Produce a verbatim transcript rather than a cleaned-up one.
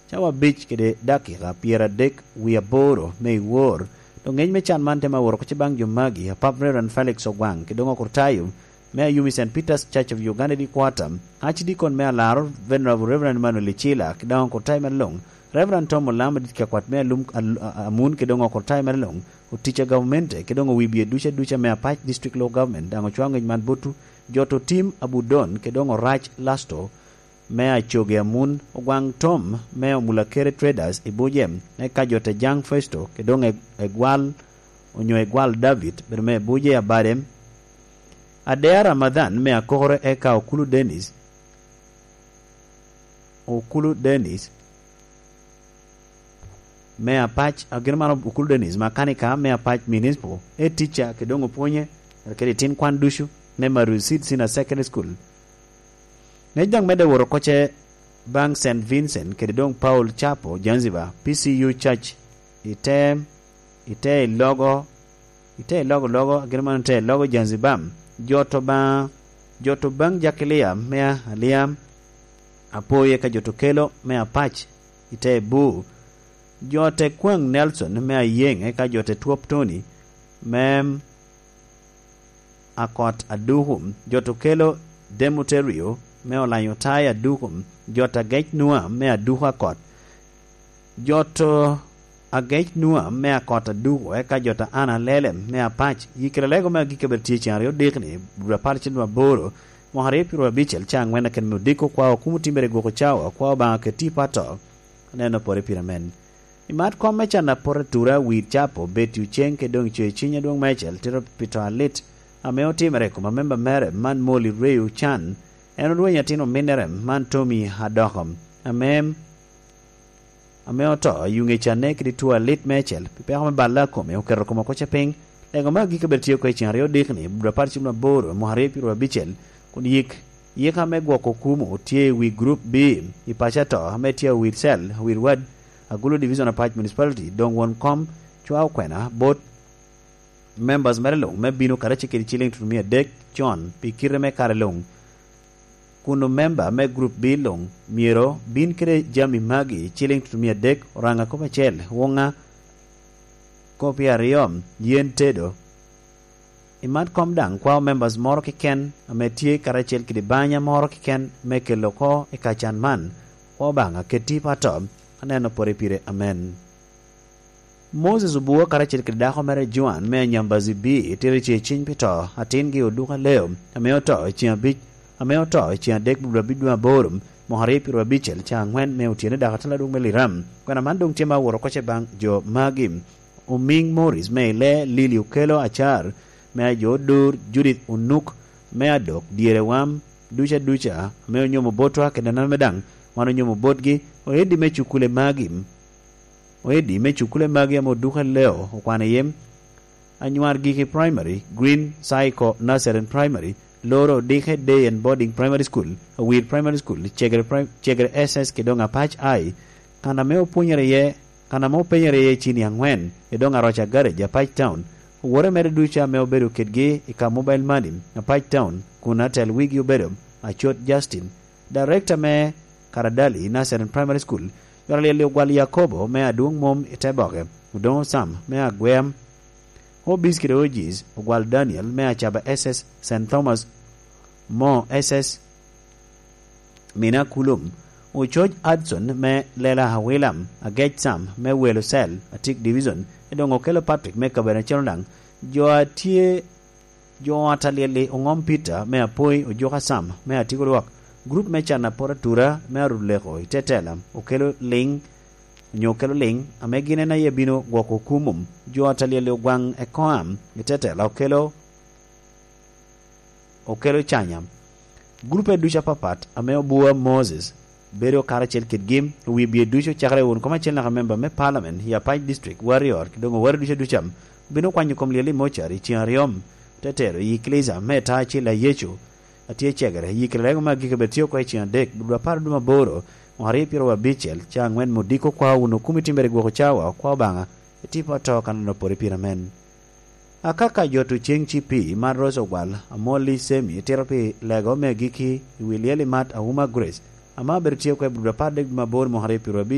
chawa bich kede dakika piera dek wi aboro me wor to ngeny me chan man tema wor ko bang jomagi apap Reverend Felix Ogwang kidongo kurtayo me ayumi Saint Peter's Church of Uganda di Kwatam archdeacon me alaro Venerable Reverend Manuel Chila kidongo kurtayo melong Reverend Tom Olamba dit kakwat me alum amun kidongo kurtayo melong uticha government kidongo wibie ducha ducha me apach district law government dango chwango man butu joto team abudon kidongo rach lasto me achoge amun Ogwang Tom me Mulakere Traders ibujem ne kajote Jang Festo kidongo egwal onyo egwal David berme buje abadem Adea Ramadan me akore eka Okulu Dennis Okulu Dennis me apach agirmano Okulu Dennis makanika me apach municipal e teacher kidongo ponye kede tin kwan dushu ne marusid sina secondary school nejang mede woro koche bang Saint Vincent kede dong Paul Chapo Zanzibar P C U Church ite ite logo ite logo logo agirmano te logo Zanzibar joto ba joto bang jakelia mea aliam apoye ka joto kelo mea patch ite bu jote kwang Nelson mea yeng ka jote tuop Tony mem akot aduhum joto kelo Demuterio mea olanyotai aduhum jota gech nua mea duha kot joto agech nua mea kota dugo eka jota ana lelem mea patch yikirelego mea gikebertie chanrio dikni buraparchin wa boro moharepi rwa bichel chang wena ken mudiko kwao kumutimbere goko chawa kwao banga keti pato neno pore piramen imat kwa mecha na pore tura wid chapo beti ucheng ke dong chwe chinya dong mechel tiro pito alit ameo timere kuma memba mere man moli reu chan eno duwe nyatino minerem man Tommy Hadohom amem ameo to yunge chane kidi tua lit mechel pipe hama bala kome ukero kuma kocha ping lego ma gika bertio kwa ichinhario dikni budaparchi mna boro moharepi rwa bichel kun yik yik hame gwako kumu tie wi group B ipacha to hame tia wi sel wi wad agulu division apach municipality dong won kom chua kwena bot members merelong me binu karachi kidi chilling tutumia dek John pikire me karelong kuno member me group B long miro bin kire jami magi chilling tutumia dek oranga koma chel wonga kopia riom yen tedo imat kom dang kwa members moro kiken ametie karachel kidi banya moro kiken meke loko ikachan man obanga keti patom aneno pore pire amen Moses ubuo karachel kidi dako mere juan me nyambazi B tiri chie chiny pito atingi uduka leo ameoto chia bich ameoto chia dek bubra bidwa borum moharepi rwa bichel cha ngwen me utiene dakatala dung meliram kwa mandung tima woro koche bang jo magim Uming Morris me le Lili Ukelo achar me jo dur Judith Unuk me adok diere wam ducha ducha me nyomo botwa kedana medang wano nyomo botgi oedi me chukule magim oedi me chukule magim mo duka leo okwane yem anyuar giki primary Green Psycho Nursery and Primary Loro Dike Day and Boarding Primary School a weird primary school chegre prim chegre S S kedonga patch ai kana me opunyere ye kana mo penyere ye chini angwen edonga rocha garage ya Pike Town wore mere ducha me obedo kedge ika mobile money na Pike Town kuna tel wigi obedo achot Justin director me Karadali Nursery and Primary School yorale le gwali Yakobo me adung mom iteboge udon Sam me agwem hobis kire ojis ogwal Daniel me achaba S S Saint Thomas Mo S S Mina Kulum Uchoj Adson me lela hawilam agech Sam me welo sel atik division edongo kelo Patrick me kabena chonlang jo atie jo atalele ongom Peter me apoi ojoka Sam me atiko lwak group me chana poratura me aruleko itetela okelo ling nyokelo ling amegine na yebino gwako kumum jo atalele gwang ekoam itetela okelo okelo chanyam group edusha papat ame obua Moses Berio Karachel Kidgim, we be a ducho chakre un comachel na member me parliament, ya Pike district, warrior, kidongo wari ducha ducham, bino kwanyu komliali mochari, chiariom, tetero, yikleza, me tachi la yecho, atie chegre, yiklego magika betio kwa chian dek, dubra paraduma boro, moharipi rowa bichel, changwen modiko kwa uno kumitimbere gwako chawa, kwa banga, etipa toka na poripira men. Akaka jotu ching chipi, mad roso wal, amoli semi, terapi lego me giki, wilieli mat ahuma grace, ama bertio kwa budapade mabor mohare pirobi